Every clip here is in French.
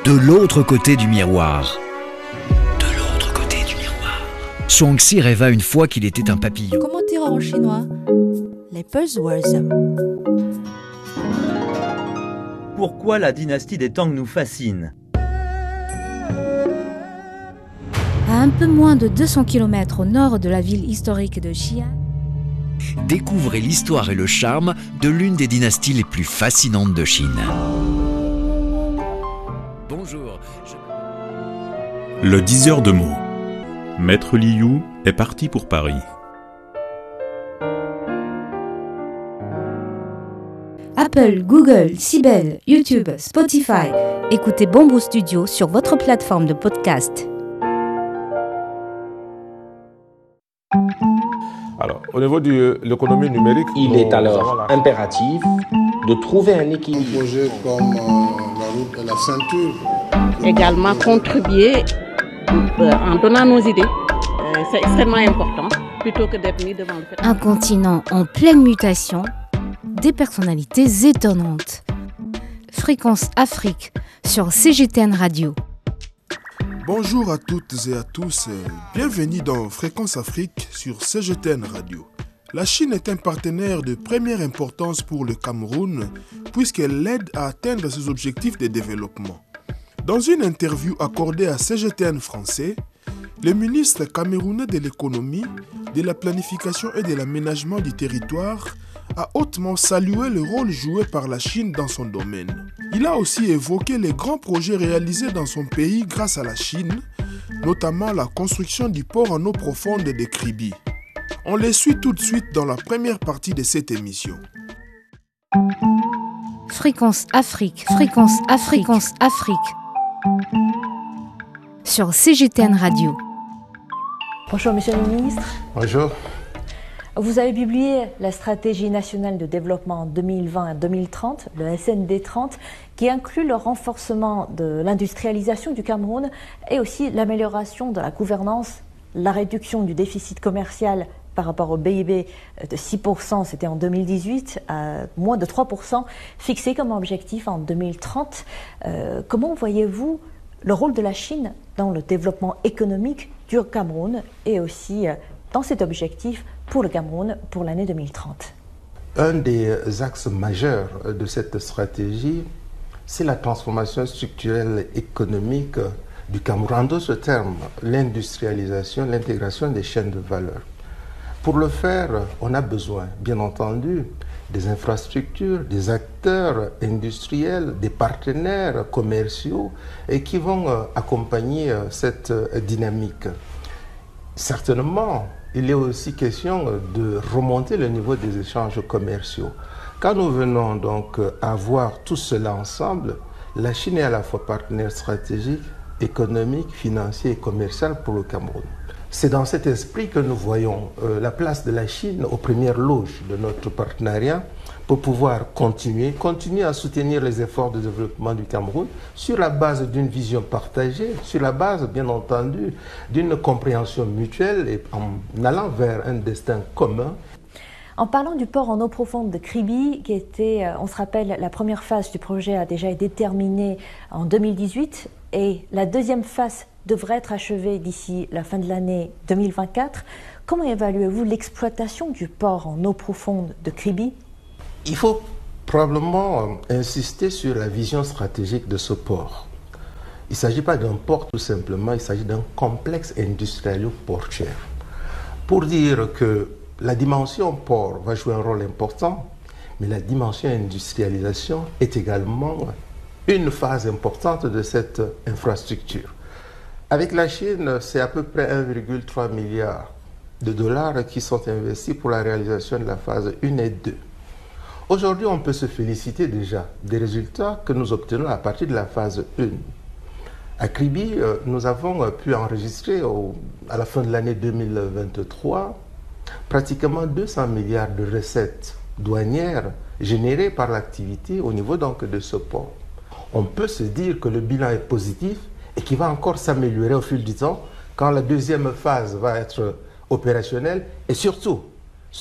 De l'autre côté du miroir. De l'autre côté du miroir. Zhuangzi rêva une fois qu'il était un papillon. Comment dire en chinois? Les buzzwords. Pourquoi la dynastie des Tang nous fascine? À un peu moins de 200 km au nord de la ville historique de Xi'an, Découvrez l'histoire et le charme de l'une des dynasties les plus fascinantes de Chine. Bonjour. Le diseur de mots. Maître Liu est parti pour Paris. Apple, Google, Sibel, YouTube, Spotify. Écoutez Bamboo Studio sur votre plateforme de podcast. Alors, au niveau de l'économie numérique, il est alors impératif de trouver un équilibre. Un projet comme la route et la ceinture. Également contribuer en donnant nos idées. C'est extrêmement important, plutôt que d'être mis devant le fait. Un continent en pleine mutation, des personnalités étonnantes. Fréquence Afrique sur CGTN Radio. Bonjour à toutes et à tous, bienvenue dans Fréquence Afrique sur CGTN Radio. La Chine est un partenaire de première importance pour le Cameroun puisqu'elle l'aide à atteindre ses objectifs de développement. Dans une interview accordée à CGTN français, le ministre camerounais de l'économie, de la planification et de l'aménagement du territoire a hautement salué le rôle joué par la Chine dans son domaine. Il a aussi évoqué les grands projets réalisés dans son pays grâce à la Chine, notamment la construction du port en eau profonde de Kribi. On les suit tout de suite dans la première partie de cette émission. Fréquence Afrique, Fréquence Afrique, Fréquence Afrique. Sur CGTN Radio. Bonjour Monsieur le Ministre. Bonjour. Vous avez publié la stratégie nationale de développement 2020 à 2030, le SND 30, qui inclut le renforcement de l'industrialisation du Cameroun et aussi l'amélioration de la gouvernance, la réduction du déficit commercial par rapport au PIB de 6%, c'était en 2018, à moins de 3%, fixé comme objectif en 2030. Comment voyez-vous le rôle de la Chine dans le développement économique du Cameroun et aussi dans cet objectif pour le Cameroun pour l'année 2030? Un des axes majeurs de cette stratégie, c'est la transformation structurelle économique du Cameroun. En d'autres termes, l'industrialisation, l'intégration des chaînes de valeur. Pour le faire, on a besoin, bien entendu, des infrastructures, des acteurs industriels, des partenaires commerciaux et qui vont accompagner cette dynamique. Certainement, il est aussi question de remonter le niveau des échanges commerciaux. Quand nous venons donc à voir tout cela ensemble, la Chine est à la fois partenaire stratégique, économique, financier et commercial pour le Cameroun. C'est dans cet esprit que nous voyons la place de la Chine aux premières loges de notre partenariat pour pouvoir continuer à soutenir les efforts de développement du Cameroun sur la base d'une vision partagée, sur la base, bien entendu, d'une compréhension mutuelle et en allant vers un destin commun. En parlant du port en eau profonde de Kribi, qui était, on se rappelle, la première phase du projet a déjà été terminée en 2018 et la deuxième phase devrait être achevée d'ici la fin de l'année 2024. Comment évaluez-vous l'exploitation du port en eau profonde de Kribi? Il faut probablement insister sur la vision stratégique de ce port. Il ne s'agit pas d'un port tout simplement, il s'agit d'un complexe industriel portuaire. Pour dire que la dimension port va jouer un rôle important, mais la dimension industrialisation est également une phase importante de cette infrastructure. Avec la Chine, c'est à peu près 1,3 milliard de dollars qui sont investis pour la réalisation de la phase 1 et 2. Aujourd'hui, on peut se féliciter déjà des résultats que nous obtenons à partir de la phase 1. À Kribi, nous avons pu enregistrer à la fin de l'année 2023 pratiquement 200 milliards de recettes douanières générées par l'activité au niveau donc de ce port. On peut se dire que le bilan est positif et qu'il va encore s'améliorer au fil du temps quand la deuxième phase va être opérationnelle et surtout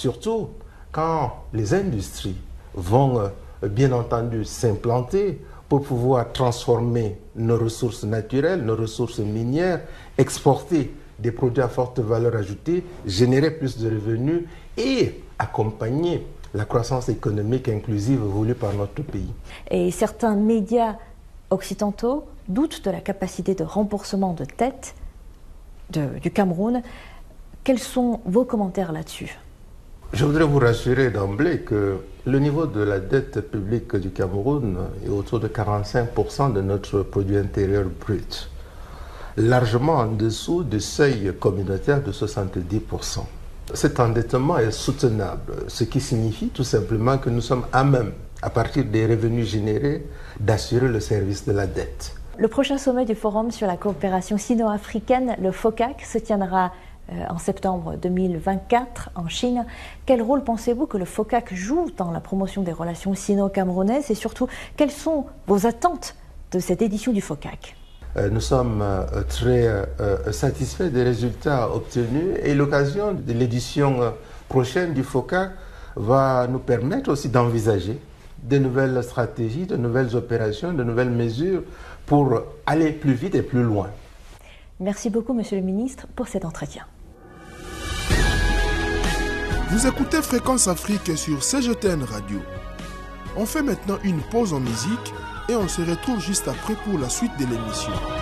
quand les industries vont bien entendu s'implanter pour pouvoir transformer nos ressources naturelles, nos ressources minières, exporter des produits à forte valeur ajoutée, générer plus de revenus et accompagner la croissance économique inclusive voulue par notre pays. Et certains médias occidentaux doutent de la capacité de remboursement de dette du Cameroun. Quels sont vos commentaires là-dessus? Je voudrais vous rassurer d'emblée que le niveau de la dette publique du Cameroun est autour de 45% de notre produit intérieur brut, largement en dessous du seuil communautaire de 70%. Cet endettement est soutenable, ce qui signifie tout simplement que nous sommes à même, à partir des revenus générés, d'assurer le service de la dette. Le prochain sommet du Forum sur la coopération sino-africaine, le FOCAC, se tiendra en septembre 2024 en Chine. Quel rôle pensez-vous que le FOCAC joue dans la promotion des relations sino-camerounaises et surtout, quelles sont vos attentes de cette édition du FOCAC? Nous sommes très satisfaits des résultats obtenus et l'occasion de l'édition prochaine du FOCAC va nous permettre aussi d'envisager de nouvelles stratégies, de nouvelles opérations, de nouvelles mesures pour aller plus vite et plus loin. Merci beaucoup, Monsieur le Ministre, pour cet entretien. Vous écoutez Fréquence Afrique sur CGTN Radio. On fait maintenant une pause en musique et on se retrouve juste après pour la suite de l'émission.